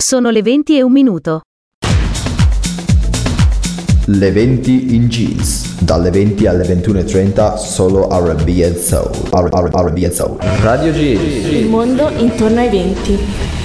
Sono le 20:01. Le 20 in jeans, dalle 20 alle 21:30 solo R&B and Soul. R&B and Soul. Radio G. Il mondo intorno ai 20.